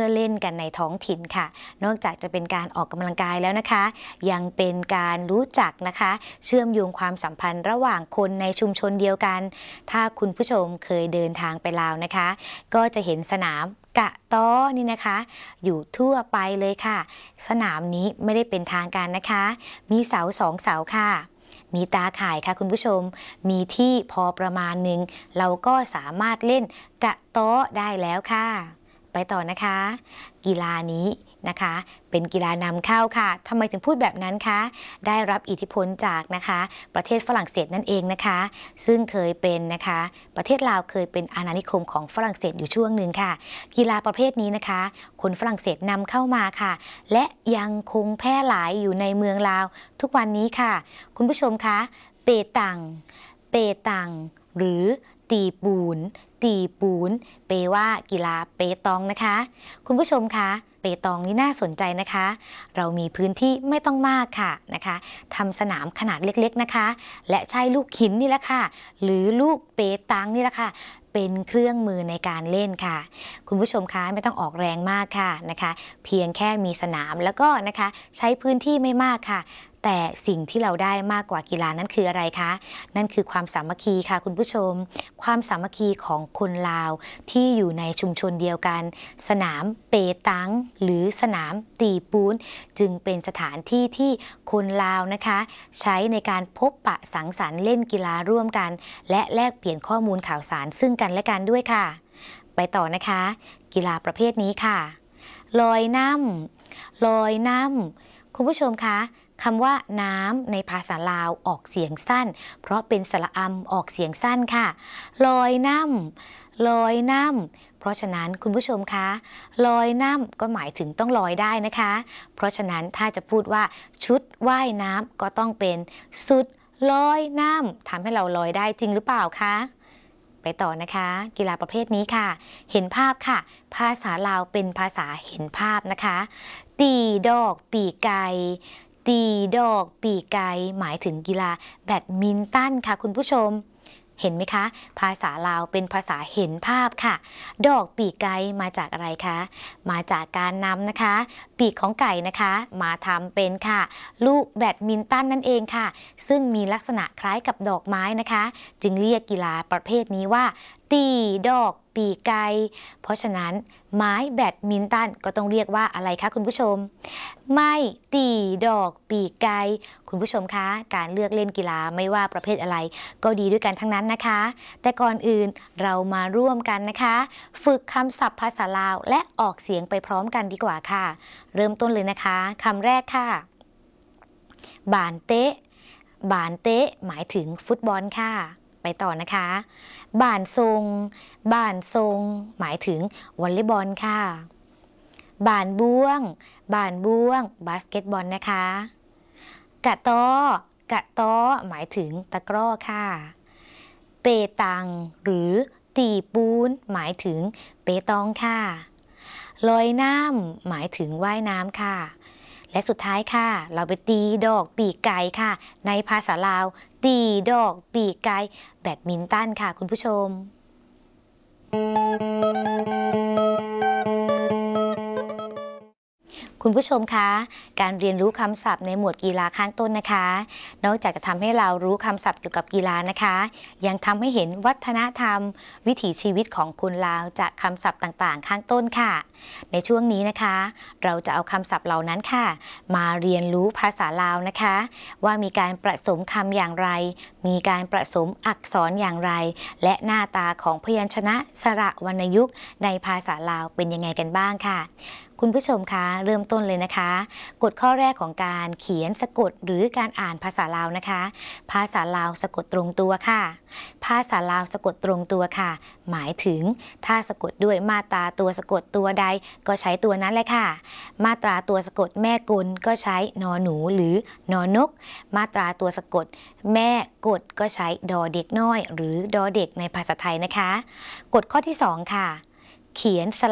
เล่นกันในท้องถิ่นค่ะนอกจากจะเป็นการออกกำลังกายแล้วนะคะยังเป็นการรู้จักนะคะเชื่อมโยงความสัมพันธ์ระหว่างคนในชุมชนเดียวกันถ้าคุณผู้ชมเคยเดินทางไปลาวนะคะก็จะเห็นสนามกะต้อนี่นะคะอยู่ทั่วไปเลยค่ะสนามนี้ไม่ได้เป็นทางการนะคะมีเสา2 เสาค่ะมีตาข่ายค่ะคุณผู้ชมมีที่พอประมาณหนึ่งเราก็สามารถเล่นกะต้อได้แล้วค่ะไปต่อนะคะกีฬานี้นะคะเป็นกีฬานำเข้าค่ะทำไมถึงพูดแบบนั้นคะได้รับอิทธิพลจากนะคะประเทศฝรั่งเศสนั่นเองนะคะซึ่งเคยเป็นนะคะประเทศลาวเคยเป็นอาณานิคมของฝรั่งเศสอยู่ช่วงหนึ่งค่ะกีฬาประเภทนี้นะคะคนฝรั่งเศสนำเข้ามาค่ะและยังคงแพร่หลายอยู่ในเมืองลาวทุกวันนี้ค่ะคุณผู้ชมคะเปตังหรือตีปูนเปว่ากีฬาเปตองนะคะคุณผู้ชมคะเปตองนี่น่าสนใจนะคะเรามีพื้นที่ไม่ต้องมากค่ะนะคะทำสนามขนาดเล็กๆนะคะและใช้ลูกหินนี่แหละค่ะหรือลูกเปตังนี่แหละค่ะเป็นเครื่องมือในการเล่นค่ะคุณผู้ชมคะไม่ต้องออกแรงมากค่ะนะคะเพียงแค่มีสนามแล้วก็นะคะใช้พื้นที่ไม่มากค่ะแต่สิ่งที่เราได้มากกว่ากีฬานั้นคืออะไรคะนั่นคือความสามัคคีค่ะคุณผู้ชมความสามัคคีของคนลาวที่อยู่ในชุมชนเดียวกันสนามเปตังหรือสนามตีปูนจึงเป็นสถานที่ที่คนลาวนะคะใช้ในการพบปะสังสรรค์เล่นกีฬาร่วมกันและแลกเปลี่ยนข้อมูลข่าวสารซึ่งกันและกันด้วยค่ะไปต่อนะคะกีฬาประเภทนี้ค่ะลอยน้ำคุณผู้ชมคะคำว่าน้ำในภาษาลาวออกเสียงสั้นเพราะเป็นสระอำออกเสียงสั้นค่ะลอยน้ำเพราะฉะนั้นคุณผู้ชมคะลอยน้ำก็หมายถึงต้องลอยได้นะคะเพราะฉะนั้นถ้าจะพูดว่าชุดว่ายน้ำก็ต้องเป็นสุดลอยน้ำทำให้เราลอยได้จริงหรือเปล่าคะไปต่อนะคะกีฬาประเภทนี้ค่ะเห็นภาพค่ะภาษาลาวเป็นภาษาเห็นภาพนะคะตีดอกปีไก่หมายถึงกีฬาแบดมินตันค่ะคุณผู้ชมเห็นไหมคะภาษาลาวเป็นภาษาเห็นภาพค่ะดอกปีกไก่มาจากอะไรคะมาจากการนำนะคะปีกของไก่นะคะมาทำเป็นค่ะลูกแบดมินตันนั่นเองค่ะซึ่งมีลักษณะคล้ายกับดอกไม้นะคะจึงเรียกกีฬาประเภทนี้ว่าตีดอกปีกไก่เพราะฉะนั้นไม้แบดมินตันก็ต้องเรียกว่าอะไรคะคุณผู้ชมไม่ตีดอกปีกไก่คุณผู้ชมคะการเลือกเล่นกีฬาไม่ว่าประเภทอะไรก็ดีด้วยกันทั้งนั้นนะคะแต่ก่อนอื่นเรามาร่วมกันนะคะฝึกคำศัพท์ภาษาลาวและออกเสียงไปพร้อมกันดีกว่าค่ะเริ่มต้นเลยนะคะคำแรกค่ะบานเตะหมายถึงฟุตบอลค่ะไปต่อนะคะบ่านทรงหมายถึงวอลเลย์บอลค่ะบ่านบ้วงบาสเกตบอลนะคะกะต้อหมายถึงตะกร้อค่ะเปตังหรือตีปูนหมายถึงเปตองค่ะลอยน้ำหมายถึงว่ายน้ำค่ะและสุดท้ายค่ะเราไปตีดอกปีกไก่ค่ะในภาษาลาวตีดอกปีกไก่แบดมินตันค่ะคุณผู้ชมคุณผู้ชมคะการเรียนรู้คำศัพท์ในหมวดกีฬาข้างต้นนะคะนอกจากจะทำให้เรารู้คำศัพท์เกี่ยวกับกีฬานะคะยังทำให้เห็นวัฒนธรรมวิถีชีวิตของคนลาวจากคำศัพท์ต่างๆข้างต้นค่ะในช่วงนี้นะคะเราจะเอาคำศัพท์เหล่านั้นค่ะมาเรียนรู้ภาษาลาวนะคะว่ามีการประสมคำอย่างไรมีการประสมอักษรอย่างไรและหน้าตาของพยัญชนะสระวรรณยุกต์ในภาษาลาวเป็นยังไงกันบ้างค่ะคุณผู้ชมคะเริ่มต้นเลยนะคะกฎข้อแรกของการเขียนสะกดหรือการอ่านภาษาลาวนะคะภาษาลาวสะกดตรงตัวค่ะภาษาลาวสะกดตรงตัวค่ะหมายถึงถ้าสะกดด้วยมาตราตัวสะกดตัวใดก็ใช้ตัวนั้นเลยค่ะมาตราตัวสะกดแม่กลก็ใช้นอหนูหรือนอนกมาตราตัวสะกดแม่กดก็ใช้ดอเด็กน้อยหรือดอเด็กในภาษาไทยนะคะกฎข้อที่2ค่ะเขียนสระ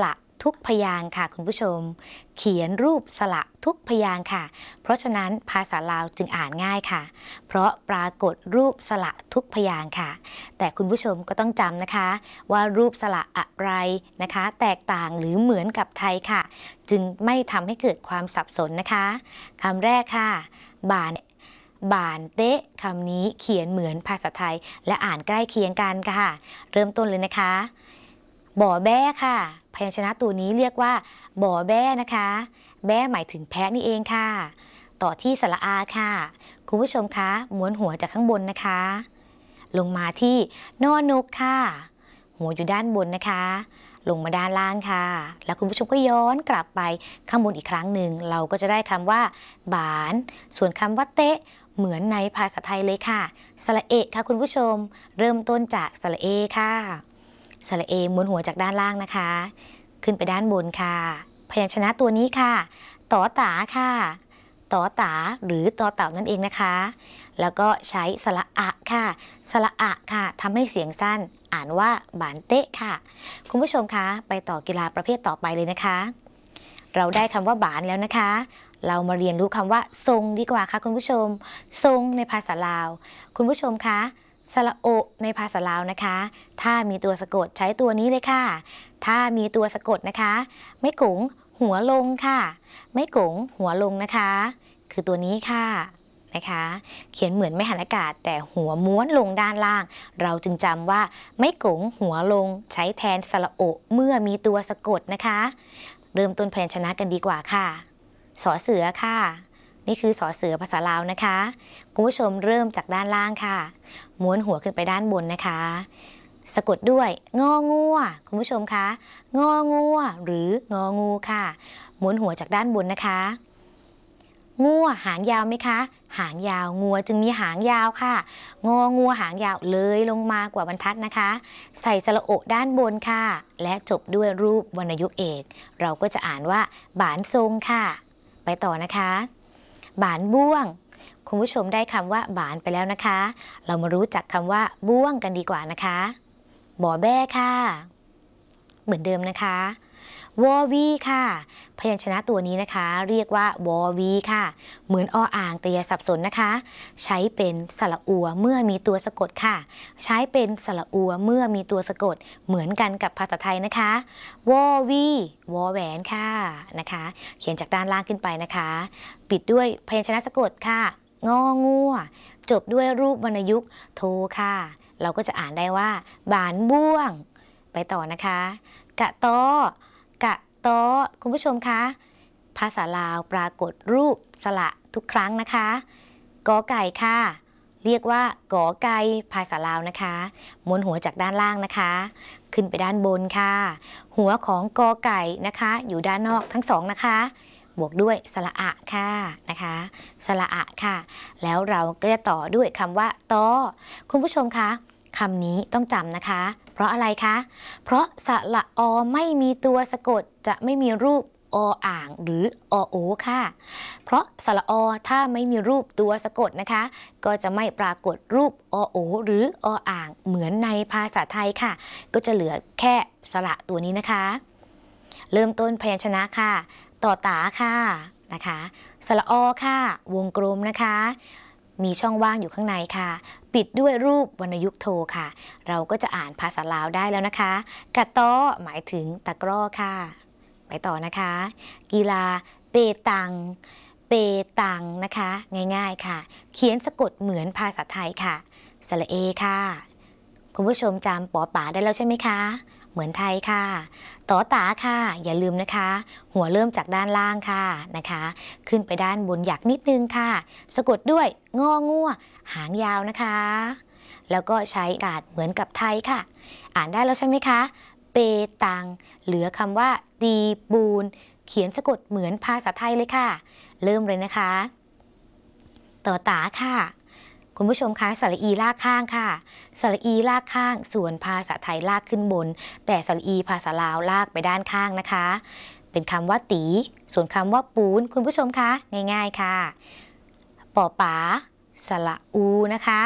ทุกพยางค์ค่ะคุณผู้ชมเขียนรูปสระทุกพยางค์ค่ะเพราะฉะนั้นภาษาลาวจึงอ่านง่ายค่ะเพราะปรากฏรูปสระทุกพยางค์ค่ะแต่คุณผู้ชมก็ต้องจำนะคะว่ารูปสระอะไรนะคะแตกต่างหรือเหมือนกับไทยค่ะจึงไม่ทำให้เกิดความสับสนนะคะคำแรกค่ะบ่านเตะคำนี้เขียนเหมือนภาษาไทยและอ่านใกล้เคียงกันค่ะเริ่มต้นเลยนะคะบ่อแบ้ค่ะพยัญชนะตัวนี้เรียกว่าบ่อแบ้นะคะแบ้หมายถึงแพะนี่เองค่ะต่อที่สระอาค่ะคุณผู้ชมคะม้วนหัวจากข้างบนนะคะลงมาที่นอนกค่ะหัวอยู่ด้านบนนะคะลงมาด้านล่างค่ะแล้วคุณผู้ชมก็ย้อนกลับไปข้างบนอีกครั้งหนึ่งเราก็จะได้คำว่าบานส่วนคำว่าเตะเหมือนในภาษาไทยเลยค่ะสระเอะค่ะคุณผู้ชมเริ่มต้นจากสระเอค่ะสระเอม้วนหัวจากด้านล่างนะคะขึ้นไปด้านบนค่ะพยัญชนะตัวนี้ค่ะตอตาค่ะตอตาหรือตอเต่านั่นเองนะคะแล้วก็ใช้สระอะค่ะสระอะค่ะทำให้เสียงสั้นอ่านว่าบานเตะค่ะคุณผู้ชมคะไปต่อกีฬาประเภทต่อไปเลยนะคะเราได้คำว่าบานแล้วนะคะเรามาเรียนรู้คำว่าทรงดีกว่าค่ะคุณผู้ชมทรงในภาษาลาวคุณผู้ชมคะสระโอในภาษาลาวนะคะถ้ามีตัวสะกดใช้ตัวนี้เลยค่ะถ้ามีตัวสะกดนะคะไม่กุ๋งหัวลงค่ะไม่กุ๋งหัวลงนะคะคือตัวนี้ค่ะนะคะเขียนเหมือนไม่หันอากาศแต่หัวม้วนลงด้านล่างเราจึงจำว่าไม่กุ๋งหัวลงใช้แทนสระโอเมื่อมีตัวสะกดนะคะเริ่มต้นพยัญชนะกันดีกว่าค่ะสอเสือค่ะนี่คือสอเสือภาษาลาวนะคะคุณผู้ชมเริ่มจากด้านล่างค่ะม้วนหัวขึ้นไปด้านบนนะคะสะกดด้วยงองัวคุณผู้ชมคะงองัวหรืององูค่ะม้วนหัวจากด้านบนนะคะงัวหางยาวไหมคะหางยาวงัวจึงมีหางยาวค่ะงองัวหางยาวเลยลงมากว่าบรรทัดนะคะใส่สระโอด้านบนค่ะและจบด้วยรูปวรรณยุกต์เอกเราก็จะอ่านว่าบานทรงค่ะไปต่อนะคะบานบ้วงคุณผู้ชมได้คำว่าบานไปแล้วนะคะเรามารู้จักคำว่าบ้วงกันดีกว่านะคะบ่อแบ้ค่ะเหมือนเดิมนะคะวอวีค่ะพยัญชนะตัวนี้นะคะเรียกว่าวอวีค่ะเหมือนออ่างแต่อย่าสับสนนะคะใช้เป็นสระอัวเมื่อมีตัวสะกดค่ะใช้เป็นสระอัวเมื่อมีตัวสะกดเหมือนกันกับภาษาไทยนะคะวอวีวอแหวนค่ะนะคะเขียนจากด้านล่างขึ้นไปนะคะปิดด้วยพยัญชนะสะกดค่ะงองัวจบด้วยรูปวรรณยุกต์โทค่ะเราก็จะอ่านได้ว่าบานบ้วงไปต่อนะคะกะตอกะตอคุณผู้ชมคะภาษาลาวปรากฏรูปสระทุกครั้งนะคะกอไก่ค่ะเรียกว่ากอไก่ภาษาลาวนะคะม้วนหัวจากด้านล่างนะคะขึ้นไปด้านบนค่ะหัวของกอไก่นะคะอยู่ด้านนอกทั้งสองนะคะบวกด้วยสระอะค่ะนะคะสระอะค่ะแล้วเราก็จะต่อด้วยคำว่าตอคุณผู้ชมคะคำนี้ต้องจำนะคะเพราะอะไรคะเพราะสระอไม่มีตัวสะกดจะไม่มีรูปออ่างหรืออโอค่ะเพราะสระอถ้าไม่มีรูปตัวสะกดนะคะก็จะไม่ปรากฏรูปอโอหรือออ่างเหมือนในภาษาไทยค่ะก็จะเหลือแค่สระตัวนี้นะคะเริ่มต้นพยัญชนะค่ะต่อตาค่ะนะคะสระอค่ะวงกลมนะคะมีช่องว่างอยู่ข้างในค่ะปิดด้วยรูปวรรณยุกต์โทค่ะเราก็จะอ่านภาษาลาวได้แล้วนะคะกะต้อหมายถึงตะกร้อค่ะไปต่อนะคะกีฬาเปตังนะคะง่ายๆค่ะเขียนสะกดเหมือนภาษาไทยค่ะสระเอค่ะคุณผู้ชมจำปอป๋าได้แล้วใช่ไหมคะเหมือนไทยค่ะต่อตาค่ะอย่าลืมนะคะหัวเริ่มจากด้านล่างค่ะนะคะขึ้นไปด้านบนหยักนิดนึงค่ะสะกดด้วยงองัวหางยาวนะคะแล้วก็ใช้กาดเหมือนกับไทยค่ะอ่านได้แล้วใช่ไหมคะเปตังเหลือคำว่าตีปูนเขียนสะกดเหมือนภาษาไทยเลยค่ะเริ่มเลยนะคะต่อตาค่ะคุณผู้ชมคะสระอีลากข้างค่ะสระอีลากข้างส่วนภาษาไทยลากขึ้นบนแต่สระอีภาษาลาวลากไปด้านข้างนะคะเป็นคำว่าตีส่วนคำว่าปูนคุณผู้ชมคะง่ายๆค่ะปอป๋าสระอูนะคะ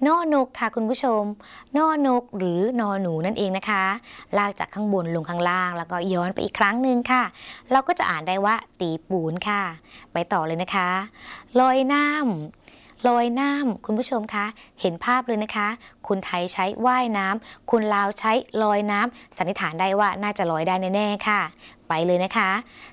นอนกค่ะคุณผู้ชมนอนกหรือนอหนูนั่นเองนะคะลากจากข้างบนลงข้างล่างแล้วก็ย้อนไปอีกครั้งหนึ่งค่ะ เราก็จะอ่านได้ว่าตีปูนค่ะ ไปต่อเลยนะคะลอยน้ำลอยน้ำคุณผู้ชมคะเห็นภาพเลยนะคะคนไทยใช้ว่ายน้ำคนลาวใช้ลอยน้ำสันนิษฐานได้ว่าน่าจะลอยได้แน่ๆค่ะ ไปเลยนะคะ